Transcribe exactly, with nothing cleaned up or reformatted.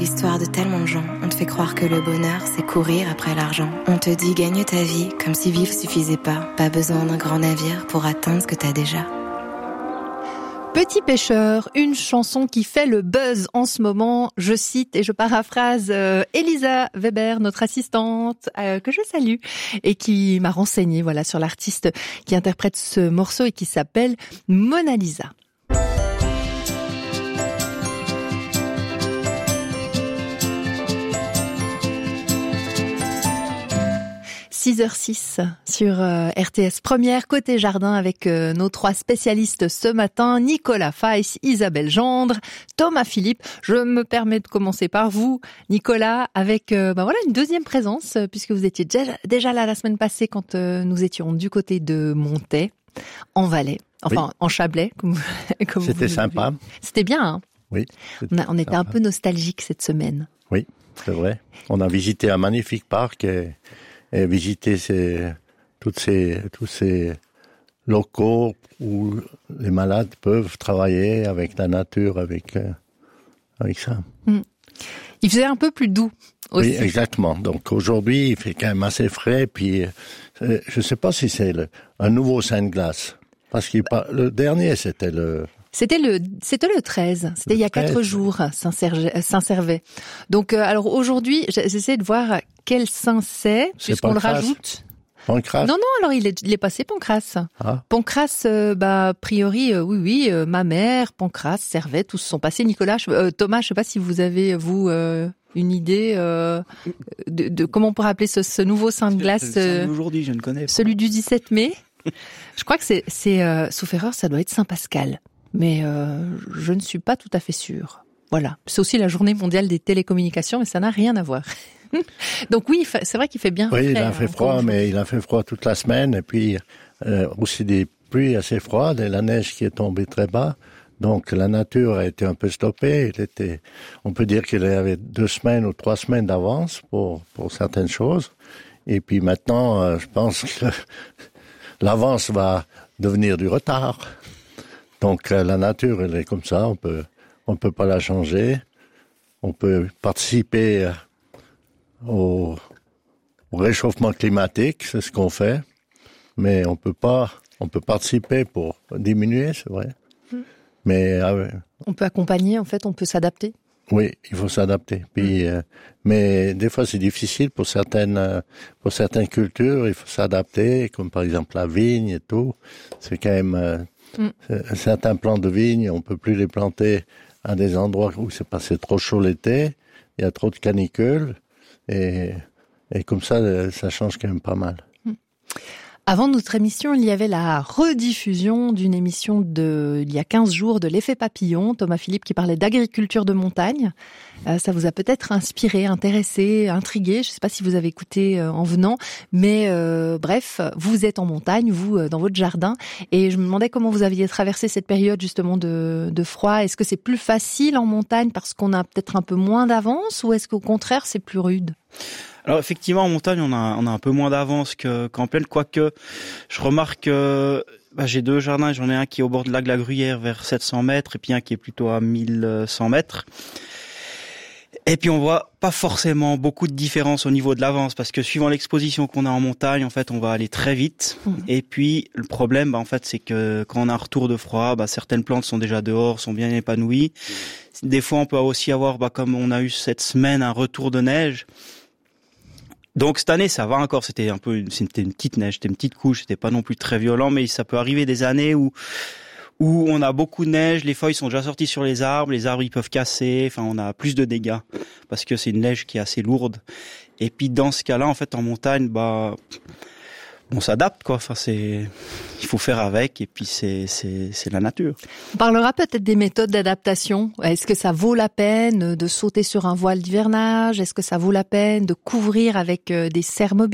L'histoire de tellement de gens, on te fait croire que le bonheur, c'est courir après l'argent. On te dit gagne ta vie, comme si vivre suffisait pas. Pas besoin d'un grand navire pour atteindre ce que t'as déjà. Petit pêcheur, une chanson qui fait le buzz en ce moment. Je cite et je paraphrase euh, Elisa Weber, notre assistante, euh, que je salue, et qui m'a renseigné voilà, sur l'artiste qui interprète ce morceau et qui s'appelle Mona Lisa. six heures six sur euh, R T S Première, côté jardin, avec euh, nos trois spécialistes ce matin, Nicolas Feiss, Isabelle Gendre, Thomas Philippe. Je me permets de commencer par vous, Nicolas, avec euh, bah voilà une deuxième présence, euh, puisque vous étiez déjà, déjà là la semaine passée quand euh, nous étions du côté de Montaix, en Valais, enfin oui. en Chablais, comme, comme C'était vous sympa. C'était bien, hein. Oui. On, a, on était sympa. Un peu nostalgique cette semaine. Oui, c'est vrai. On a visité un magnifique parc et et visiter ces, toutes ces, tous ces locaux où les malades peuvent travailler avec la nature, avec, euh, avec ça. Mmh. Il faisait un peu plus doux aussi. Oui, exactement. Donc aujourd'hui, il fait quand même assez frais. Puis, euh, je ne sais pas si c'est le, un nouveau Saint-Glace. Parce que bah, le dernier, c'était le... C'était le, c'était le treize. C'était le il y a treize. quatre jours, Saint-Servais. Donc, euh, alors aujourd'hui, j'essaie de voir quel saint c'est, c'est puisqu'on Pancras. le rajoute. Pancras. Non, non, alors il est, il est passé Pancras. Ah. Pancras, euh, bah, a priori, euh, oui, oui, euh, ma mère, Pancras, Servet, tous sont passés. Nicolas, je, euh, Thomas, je sais pas si vous avez, vous, euh, une idée euh, de, de comment on pourrait appeler ce, ce nouveau Saint-Glace. Euh, aujourd'hui, je ne connais pas. Celui du dix-sept mai. Je crois que c'est, c'est euh, sauf erreur, ça doit être Saint-Pascal. Mais euh, je ne suis pas tout à fait sûre. Voilà. C'est aussi la journée mondiale des télécommunications, mais ça n'a rien à voir. Donc oui, c'est vrai qu'il fait bien oui, frais. Oui, il a fait froid, mais il a fait froid toute la semaine. Et puis euh, aussi des pluies assez froides et la neige qui est tombée très bas. Donc la nature a été un peu stoppée. Il était, on peut dire qu'il avait deux semaines ou trois semaines d'avance pour, pour certaines choses. Et puis maintenant, euh, je pense que l'avance va devenir du retard. Donc euh, la nature, elle est comme ça, on peut, on peut pas la changer. On peut participer euh, au, au réchauffement climatique, c'est ce qu'on fait, mais on peut pas, on peut participer pour diminuer, c'est vrai. Mmh. Mais euh, on peut accompagner, en fait, on peut s'adapter. Oui, il faut s'adapter. Puis, mmh. euh, mais des fois c'est difficile pour certaines, euh, pour certaines cultures, il faut s'adapter, comme par exemple la vigne et tout. C'est quand même euh, Mm. certains plants de vigne, on peut plus les planter à des endroits où c'est passé trop chaud l'été, il y a trop de canicules, et, et comme ça, ça change quand même pas mal. Mm. Avant notre émission, il y avait la rediffusion d'une émission de, il y a quinze jours, de l'effet papillon. Thomas Philippe qui parlait d'agriculture de montagne. Euh, ça vous a peut-être inspiré, intéressé, intrigué. Je ne sais pas si vous avez écouté euh, en venant, mais euh, bref, vous êtes en montagne, vous, euh, dans votre jardin. Et je me demandais comment vous aviez traversé cette période justement de, de froid. Est-ce que c'est plus facile en montagne parce qu'on a peut-être un peu moins d'avance, ou est-ce qu'au contraire, c'est plus rude ? Alors effectivement, en montagne, on a, on a un peu moins d'avance que, qu'en plaine, quoique je remarque que bah, j'ai deux jardins, j'en ai un qui est au bord de lac de la Gruyère vers sept cents mètres et puis un qui est plutôt à mille cent mètres. Et puis on voit pas forcément beaucoup de différence au niveau de l'avance parce que suivant l'exposition qu'on a en montagne, en fait, on va aller très vite. Mmh. Et puis le problème, bah, en fait, c'est que quand on a un retour de froid, bah, certaines plantes sont déjà dehors, sont bien épanouies. Mmh. Des fois, on peut aussi avoir, bah, comme on a eu cette semaine, un retour de neige. Donc cette année ça va encore, c'était un peu, c'était une petite neige, c'était une petite couche, c'était pas non plus très violent, mais ça peut arriver des années où où on a beaucoup de neige, les feuilles sont déjà sorties sur les arbres, les arbres ils peuvent casser, enfin on a plus de dégâts parce que c'est une neige qui est assez lourde. Et puis dans ce cas-là, en fait en montagne, bah on s'adapte quoi. Enfin c'est, il faut faire avec et puis c'est c'est c'est la nature. On parlera peut-être des méthodes d'adaptation. Est-ce que ça vaut la peine de sauter sur un voile d'hivernage ? Est-ce que ça vaut la peine de couvrir avec des serres mobiles ?